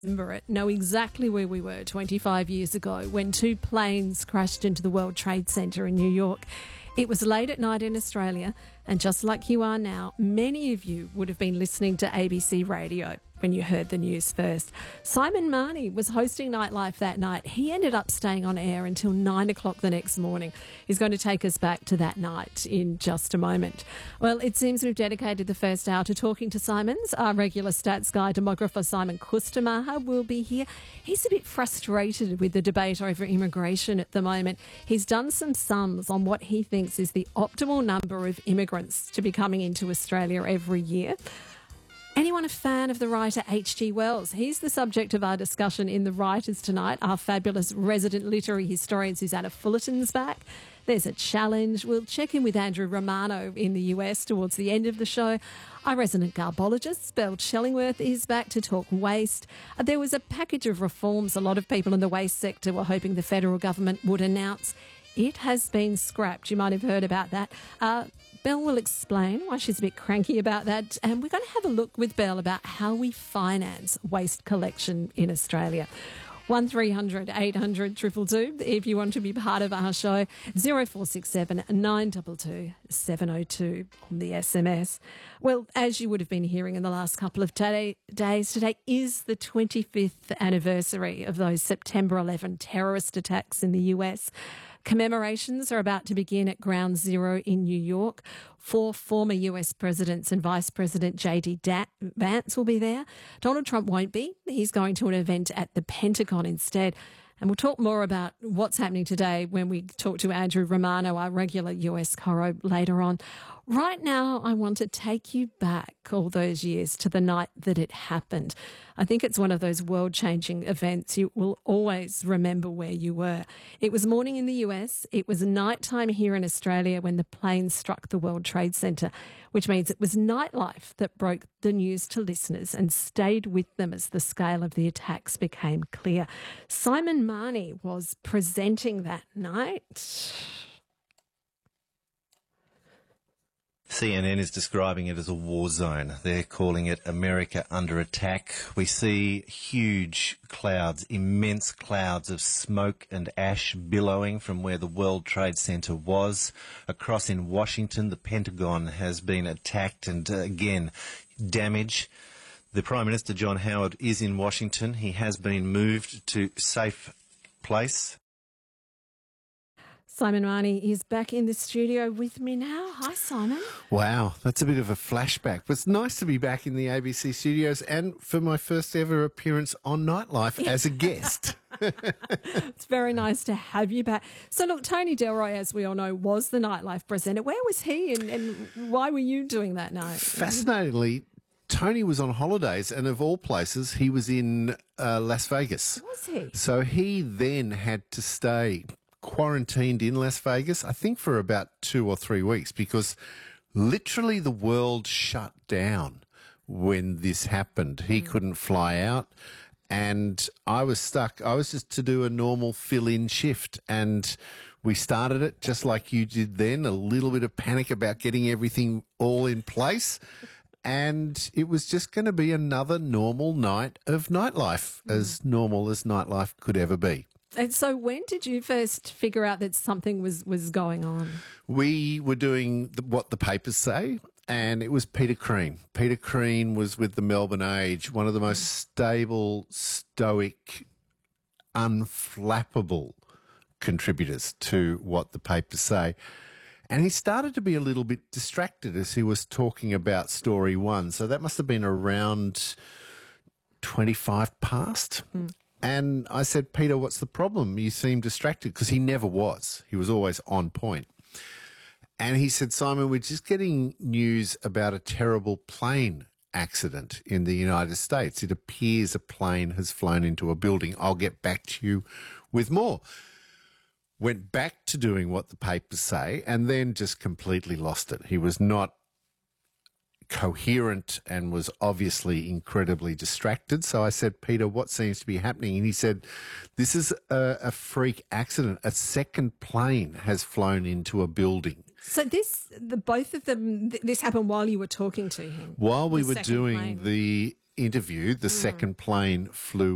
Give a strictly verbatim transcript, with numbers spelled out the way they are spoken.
remember it, know exactly where we were twenty-five years ago when two planes crashed into the World Trade Center in New York. It was late at night in Australia, and just like you are now, many of you would have been listening to A B C Radio when you heard the news first. Simon Marnie was hosting Nightlife that night. He ended up staying on air until nine o'clock the next morning. He's going to take us back to that night in just a moment. Well, it seems we've dedicated the first hour to talking to Simons. Our regular stats guy, demographer Simon Kustamar, will be here. He's a bit frustrated with the debate over immigration at the moment. He's done some sums on what he thinks is the optimal number of immigrants to be coming into Australia every year. Anyone a fan of the writer H G Wells? He's the subject of our discussion in The Writers tonight. Our fabulous resident literary historian Susanna Fullerton's back. There's a challenge. We'll check in with Andrew Romano in the U S towards the end of the show. Our resident garbologist, Belle Shellingworth, is back to talk waste. There was a package of reforms a lot of people in the waste sector were hoping the federal government would announce. It has been scrapped. You might have heard about that. Uh, Belle will explain why she's a bit cranky about that, and we're going to have a look with Belle about how we finance waste collection in Australia. one three hundred eight hundred two two two if you want to be part of our show. zero four six seven nine two two seven zero two on the S M S. Well, as you would have been hearing in the last couple of today, days, today is the twenty-fifth anniversary of those September eleventh terrorist attacks in the U S. Commemorations are about to begin at Ground Zero in New York. Four former U S presidents and Vice President J D Vance will be there. Donald Trump won't be. He's going to an event at the Pentagon instead. And we'll talk more about what's happening today when we talk to Andrew Romano, our regular U S corro, later on. Right now, I want to take you back all those years to the night that it happened. I think it's one of those world-changing events you will always remember where you were. It was morning in the U S. It was nighttime here in Australia when the plane struck the World Trade Center, which means it was Nightlife that broke the news to listeners and stayed with them as the scale of the attacks became clear. Simon Marnie was presenting that night. C N N is describing it as a war zone. They're calling it America under attack. We see huge clouds, immense clouds of smoke and ash billowing from where the World Trade Center was. Across in Washington, the Pentagon has been attacked and, uh, again, damage. The Prime Minister, John Howard, is in Washington. He has been moved to safe place. Simon Marnie is back in the studio with me now. Hi, Simon. Wow, that's a bit of a flashback. But it's nice to be back in the A B C studios and for my first ever appearance on Nightlife as a guest. It's very nice to have you back. So, look, Tony Delroy, as we all know, was the Nightlife presenter. Where was he and, and why were you doing that night? Fascinatingly, Tony was on holidays, and of all places, he was in uh, Las Vegas. Was he? So he then had to stay quarantined in Las Vegas, I think for about two or three weeks, because literally the world shut down when this happened. He mm. couldn't fly out, and I was stuck. I was just to do a normal fill-in shift, and we started it just like you did then, a little bit of panic about getting everything all in place. And it was just going to be another normal night of Nightlife, mm. as normal as Nightlife could ever be. And so when did you first figure out that something was, was going on? We were doing the, what the papers say, and it was Peter Crean. Peter Crean was with the Melbourne Age, one of the most stable, stoic, unflappable contributors to what the papers say. And he started to be a little bit distracted as he was talking about story one. So that must have been around twenty-five past. Mm. And I said, Peter, what's the problem? You seem distracted, because he never was. He was always on point. And he said, Simon, we're just getting news about a terrible plane accident in the United States. It appears a plane has flown into a building. I'll get back to you with more. Went back to doing what the papers say and then just completely lost it. He was not coherent and was obviously incredibly distracted. So I said, Peter, what seems to be happening? And he said, this is a, a freak accident. A second plane has flown into a building. So this, the both of them, th- this happened while you were talking to him? While we were doing plane. the interview, the mm. second plane flew